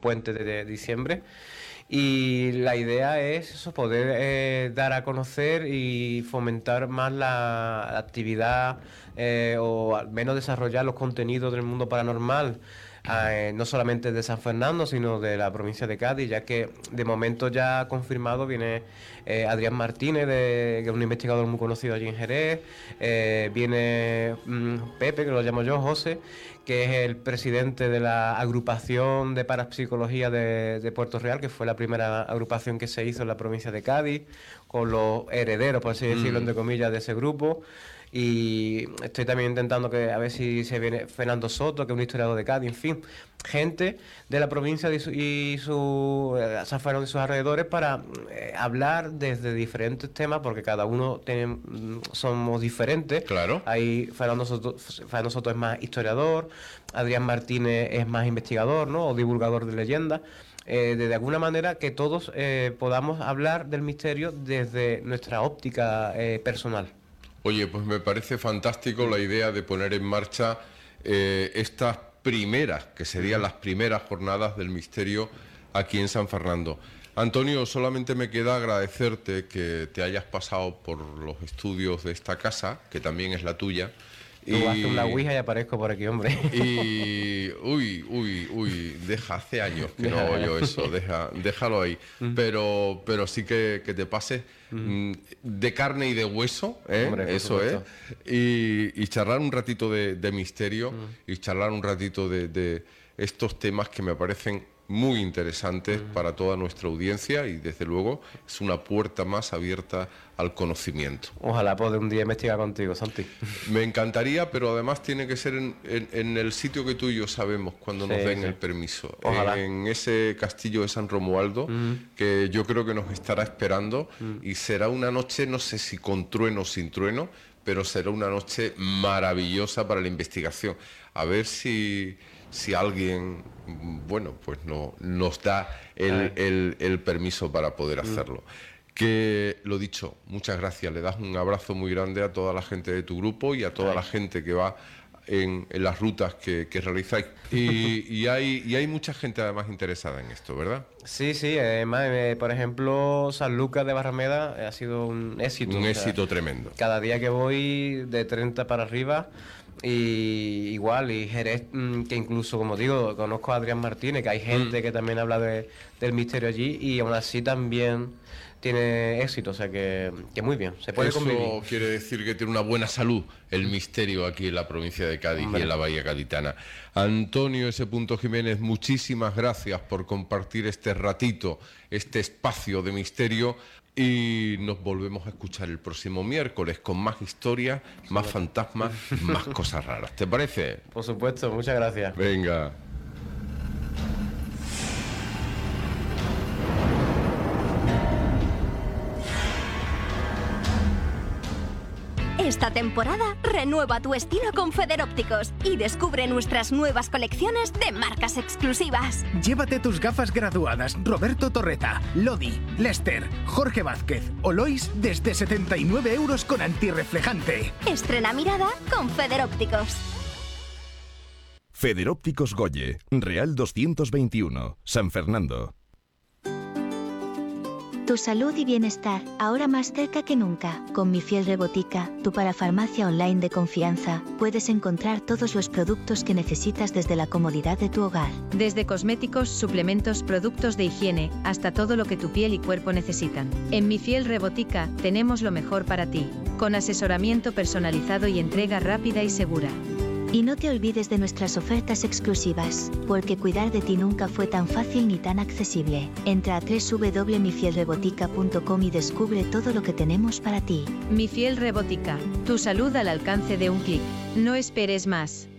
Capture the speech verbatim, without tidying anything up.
puente de, de diciembre. Y la idea es eso, poder eh, dar a conocer y fomentar más la, la actividad eh, o al menos desarrollar los contenidos del mundo paranormal, eh, no solamente de San Fernando, sino de la provincia de Cádiz, ya que de momento ya confirmado viene eh, Adrián Martínez, de, que es un investigador muy conocido allí en Jerez, eh, viene mm, Pepe, que lo llamo yo, José, que es el presidente de la agrupación de parapsicología de, de Puerto Real, que fue la primera agrupación que se hizo en la provincia de Cádiz, con los herederos, por así decirlo, mm. entre comillas, de ese grupo. Y estoy también intentando que a ver si se viene Fernando Soto, que es un historiador de Cádiz, en fin, gente de la provincia y su, y su eh, San Fernando y sus alrededores para eh, hablar desde diferentes temas, porque cada uno tiene, somos diferentes. Claro. Ahí Fernando Soto, Fernando Soto es más historiador, Adrián Martínez es más investigador, ¿no? O divulgador de leyendas. Eh, de, de alguna manera que todos eh, podamos hablar del misterio desde nuestra óptica eh, personal. Oye, pues me parece fantástico la idea de poner en marcha eh, estas primeras, que serían las primeras jornadas del misterio aquí en San Fernando. Antonio, solamente me queda agradecerte que te hayas pasado por los estudios de esta casa, que también es la tuya. Tú y... haces una ouija y aparezco por aquí, hombre. Y... Uy, uy, uy, deja, hace años que no hago yo eso, deja, déjalo ahí. Mm. Pero, pero sí que, que te pases mm. de carne y de hueso, ¿eh? Hombre, eso es. Y, y charlar un ratito de, de misterio mm. y charlar un ratito de, de estos temas que me parecen muy interesantes mm. para toda nuestra audiencia y desde luego es una puerta más abierta al conocimiento. Ojalá poder un día investigar contigo, Santi. Me encantaría, pero además tiene que ser en, en, en el sitio que tú y yo sabemos cuando sí, nos den sí. el permiso. Ojalá. En ese castillo de San Romualdo, mm. que yo creo que nos estará esperando mm. y será una noche, no sé si con trueno o sin trueno, pero será una noche maravillosa para la investigación. A ver si... si alguien, bueno, pues no, nos da el, el, el permiso para poder hacerlo. Que, lo dicho, muchas gracias. Le das un abrazo muy grande a toda la gente de tu grupo y a toda Ay. la gente que va en, en las rutas que, que realizáis. Y, y, hay, y hay mucha gente además interesada en esto, ¿verdad? Sí, sí. Además, eh, por ejemplo, San Lucas de Barrameda ha sido un éxito. Un o éxito sea, tremendo. Cada día que voy de treinta para arriba... Y igual, y Jerez, que incluso, como digo, conozco a Adrián Martínez, que hay gente mm. que también habla de, del misterio allí, y aún así también tiene éxito, o sea que, que muy bien, se puede Eso convivir. Eso quiere decir que tiene una buena salud el misterio aquí en la provincia de Cádiz Hombre. y en la Bahía Gaditana. Antonio S. Jiménez, muchísimas gracias por compartir este ratito, este espacio de misterio. Y nos volvemos a escuchar el próximo miércoles con más historias, más fantasmas, más cosas raras. ¿Te parece? Por supuesto, muchas gracias. Venga. Esta temporada renueva tu estilo con Federópticos y descubre nuestras nuevas colecciones de marcas exclusivas. Llévate tus gafas graduadas Roberto Torreta, Lodi, Lester, Jorge Vázquez o Lois desde setenta y nueve euros con antirreflejante. Estrena mirada con Federópticos. Federópticos Goye, Real doscientos veintiuno, San Fernando. Tu salud y bienestar, ahora más cerca que nunca. Con Mi Fiel Rebotica, tu parafarmacia online de confianza, puedes encontrar todos los productos que necesitas desde la comodidad de tu hogar. Desde cosméticos, suplementos, productos de higiene, hasta todo lo que tu piel y cuerpo necesitan. En Mi Fiel Rebotica, tenemos lo mejor para ti, con asesoramiento personalizado y entrega rápida y segura. Y no te olvides de nuestras ofertas exclusivas, porque cuidar de ti nunca fue tan fácil ni tan accesible. Entra a doble u doble u doble u punto mi fiel rebotica punto com y descubre todo lo que tenemos para ti. Mi Fiel Rebotica, tu salud al alcance de un clic. No esperes más.